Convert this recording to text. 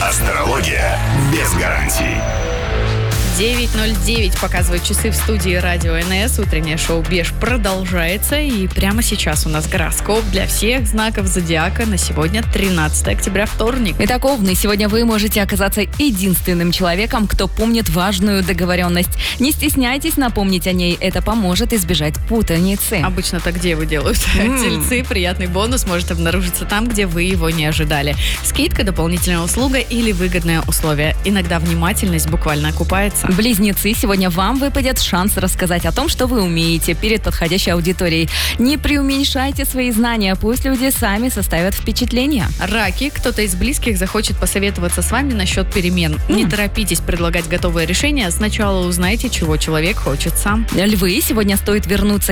Астрология без гарантий. 9:09 показывают часы в студии Радио НС. Утреннее шоу «Беж» продолжается. И прямо сейчас у нас гороскоп для всех знаков зодиака на сегодня, 13 октября, вторник. Итак, Овны, сегодня вы можете оказаться единственным человеком, кто помнит важную договоренность. Не стесняйтесь напомнить о ней, это поможет избежать путаницы. Обычно так девы делают. Тельцы, приятный бонус может обнаружиться там, где вы его не ожидали. Скидка, дополнительная услуга или выгодное условие. Иногда внимательность буквально окупается. Близнецы, сегодня вам выпадет шанс рассказать о том, что вы умеете перед подходящей аудиторией. Не преуменьшайте свои знания, пусть люди сами составят впечатление. Раки, кто-то из близких захочет посоветоваться с вами насчет перемен. Не торопитесь предлагать готовое решение, сначала узнайте, чего человек хочет сам. Львы, сегодня стоит вернуться